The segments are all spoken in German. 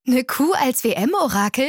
Eine Kuh als WM-Orakel?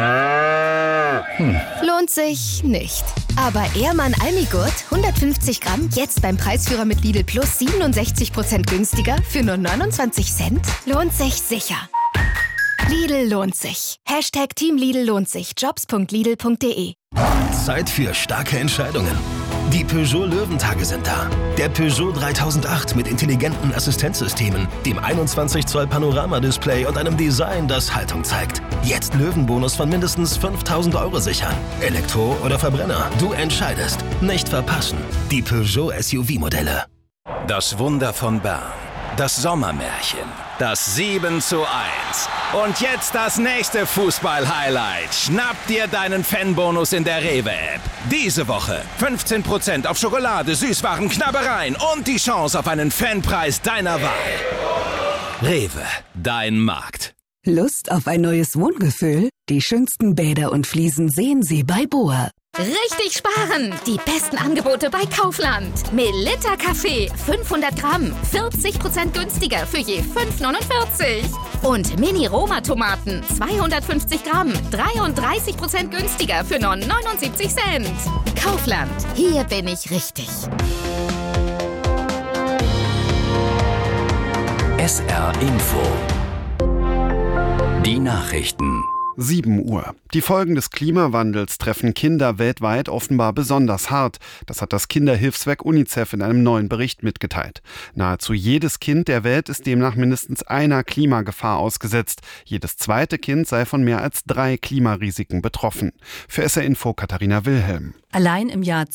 Lohnt sich nicht. Aber Ehrmann Almigurt, 150 Gramm, jetzt beim Preisführer mit Lidl Plus 67% günstiger für nur 29 Cent? Lohnt sich sicher. Lidl lohnt sich. Team Lidl lohnt sich. Jobs.lidl.de. Zeit für starke Entscheidungen. Die Peugeot Löwentage sind da. Der Peugeot 3008 mit intelligenten Assistenzsystemen, dem 21 Zoll Panoramadisplay und einem Design, das Haltung zeigt. Jetzt Löwenbonus von mindestens 5.000 € sichern. Elektro oder Verbrenner, du entscheidest. Nicht verpassen. Die Peugeot SUV-Modelle. Das Wunder von Bern. Das Sommermärchen. Das 7:1. Und jetzt das nächste Fußball-Highlight. Schnapp dir deinen Fanbonus in der Rewe-App. Diese Woche 15% auf Schokolade, Süßwaren, Knabbereien und die Chance auf einen Fanpreis deiner Wahl. Rewe, dein Markt. Lust auf ein neues Wohngefühl? Die schönsten Bäder und Fliesen sehen Sie bei BOA. Richtig sparen! Die besten Angebote bei Kaufland. Melitta Kaffee, 500 Gramm, 40% günstiger für je 5,49. Und Mini-Roma-Tomaten, 250 Gramm, 33% günstiger für nur 79 Cent. Kaufland, hier bin ich richtig. SR Info. Die Nachrichten. 7 Uhr. Die Folgen des Klimawandels treffen Kinder weltweit offenbar besonders hart. Das hat das Kinderhilfswerk UNICEF in einem neuen Bericht mitgeteilt. Nahezu jedes Kind der Welt ist demnach mindestens einer Klimagefahr ausgesetzt. Jedes zweite Kind sei von mehr als 3 Klimarisiken betroffen. Für SR Info Katharina Wilhelm. Allein im Jahr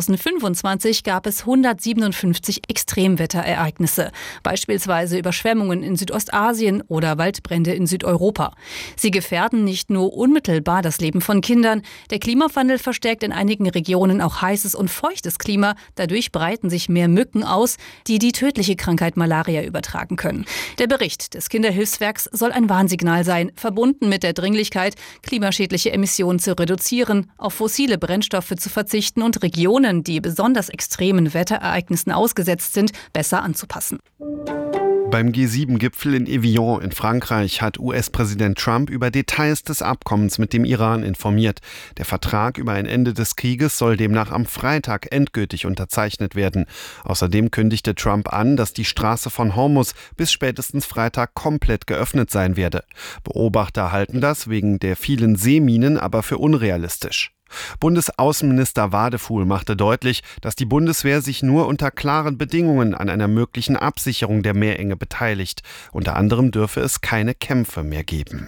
2025 gab es 157 Extremwetterereignisse, beispielsweise Überschwemmungen in Südostasien oder Waldbrände in Südeuropa. Sie gefährden nicht nur unmittelbar das Leben von Kindern. Der Klimawandel verstärkt in einigen Regionen auch heißes und feuchtes Klima. Dadurch breiten sich mehr Mücken aus, die die tödliche Krankheit Malaria übertragen können. Der Bericht des Kinderhilfswerks soll ein Warnsignal sein, verbunden mit der Dringlichkeit, klimaschädliche Emissionen zu reduzieren, auf fossile Brennstoffe zu verzichten und Regionen, die besonders extremen Wetterereignissen ausgesetzt sind, besser anzupassen. Beim G7-Gipfel in Evian in Frankreich hat US-Präsident Trump über Details des Abkommens mit dem Iran informiert. Der Vertrag über ein Ende des Krieges soll demnach am Freitag endgültig unterzeichnet werden. Außerdem kündigte Trump an, dass die Straße von Hormuz bis spätestens Freitag komplett geöffnet sein werde. Beobachter halten das wegen der vielen Seeminen aber für unrealistisch. Bundesaußenminister Wadefuhl machte deutlich, dass die Bundeswehr sich nur unter klaren Bedingungen an einer möglichen Absicherung der Meerenge beteiligt. Unter anderem dürfe es keine Kämpfe mehr geben.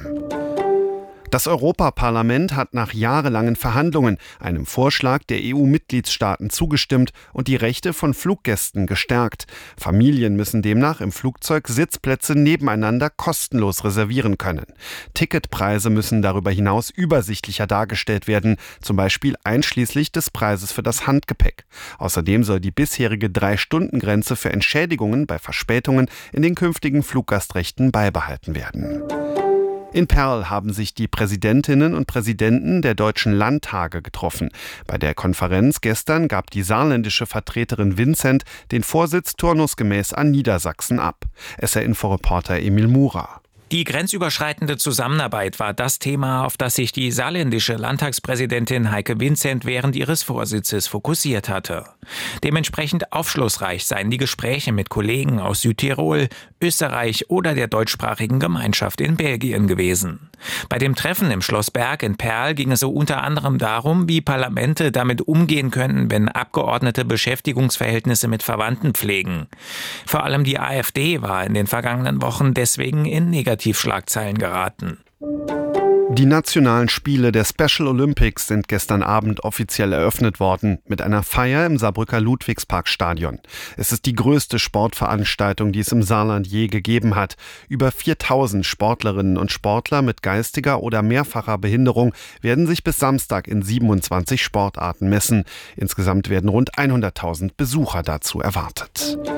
Das Europaparlament hat nach jahrelangen Verhandlungen einem Vorschlag der EU-Mitgliedstaaten zugestimmt und die Rechte von Fluggästen gestärkt. Familien müssen demnach im Flugzeug Sitzplätze nebeneinander kostenlos reservieren können. Ticketpreise müssen darüber hinaus übersichtlicher dargestellt werden, zum Beispiel einschließlich des Preises für das Handgepäck. Außerdem soll die bisherige 3-Stunden-Grenze für Entschädigungen bei Verspätungen in den künftigen Fluggastrechten beibehalten werden. In Perl haben sich die Präsidentinnen und Präsidenten der deutschen Landtage getroffen. Bei der Konferenz gestern gab die saarländische Vertreterin Vincent den Vorsitz turnusgemäß an Niedersachsen ab. SR-Info-Reporter Emil Murer. Die grenzüberschreitende Zusammenarbeit war das Thema, auf das sich die saarländische Landtagspräsidentin Heike Vincent während ihres Vorsitzes fokussiert hatte. Dementsprechend aufschlussreich seien die Gespräche mit Kollegen aus Südtirol, Österreich oder der deutschsprachigen Gemeinschaft in Belgien gewesen. Bei dem Treffen im Schloss Berg in Perl ging es so unter anderem darum, wie Parlamente damit umgehen könnten, wenn Abgeordnete Beschäftigungsverhältnisse mit Verwandten pflegen. Vor allem die AfD war in den vergangenen Wochen deswegen in Negativschlagzeilen geraten. Die nationalen Spiele der Special Olympics sind gestern Abend offiziell eröffnet worden, mit einer Feier im Saarbrücker Ludwigsparkstadion. Es ist die größte Sportveranstaltung, die es im Saarland je gegeben hat. Über 4.000 Sportlerinnen und Sportler mit geistiger oder mehrfacher Behinderung werden sich bis Samstag in 27 Sportarten messen. Insgesamt werden rund 100.000 Besucher dazu erwartet.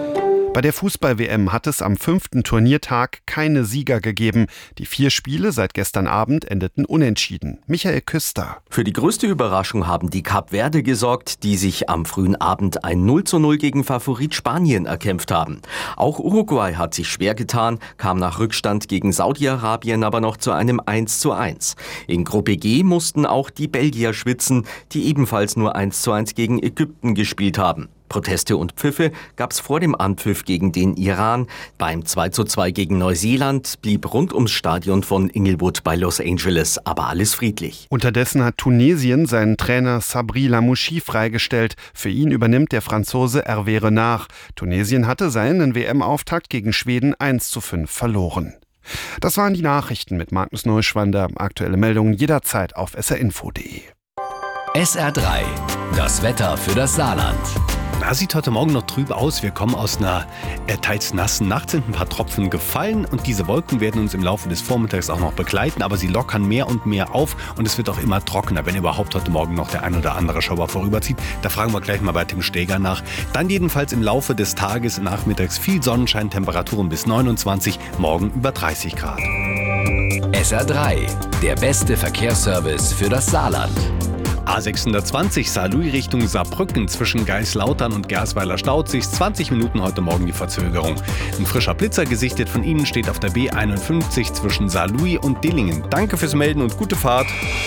Bei der Fußball-WM hat es am 5. Turniertag keine Sieger gegeben. Die 4 Spiele seit gestern Abend endeten unentschieden. Michael Küster. Für die größte Überraschung haben die Kap Verde gesorgt, die sich am frühen Abend ein 0:0 gegen Favorit Spanien erkämpft haben. Auch Uruguay hat sich schwer getan, kam nach Rückstand gegen Saudi-Arabien aber noch zu einem 1:1. In Gruppe G mussten auch die Belgier schwitzen, die ebenfalls nur 1:1 gegen Ägypten gespielt haben. Proteste und Pfiffe gab es vor dem Anpfiff gegen den Iran. Beim 2:2 gegen Neuseeland blieb rund ums Stadion von Inglewood bei Los Angeles aber alles friedlich. Unterdessen hat Tunesien seinen Trainer Sabri Lamouchi freigestellt. Für ihn übernimmt der Franzose Hervé Renard. Tunesien hatte seinen WM-Auftakt gegen Schweden 1:5 verloren. Das waren die Nachrichten mit Magnus Neuschwander. Aktuelle Meldungen jederzeit auf srinfo.de. SR3, das Wetter für das Saarland. Sieht heute Morgen noch trüb aus. Wir kommen aus einer teils nassen Nacht, sind ein paar Tropfen gefallen und diese Wolken werden uns im Laufe des Vormittags auch noch begleiten, aber sie lockern mehr und mehr auf und es wird auch immer trockener, wenn überhaupt heute Morgen noch der ein oder andere Schauer vorüberzieht. Da fragen wir gleich mal bei Tim Steger nach. Dann jedenfalls im Laufe des Tages nachmittags viel Sonnenschein, Temperaturen bis 29, morgen über 30 Grad. SR3, der beste Verkehrsservice für das Saarland. A620 Saarlouis Richtung Saarbrücken zwischen Geislautern und Gersweiler staut sich 20 Minuten heute Morgen die Verzögerung. Ein frischer Blitzer gesichtet von Ihnen steht auf der B51 zwischen Saarlouis und Dillingen. Danke fürs Melden und gute Fahrt.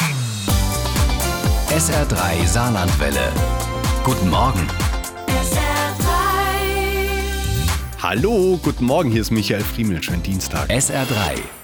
SR3 Saarlandwelle. Guten Morgen. SR3. Hallo, guten Morgen, hier ist Michael Friemel, schönen Dienstag. SR3.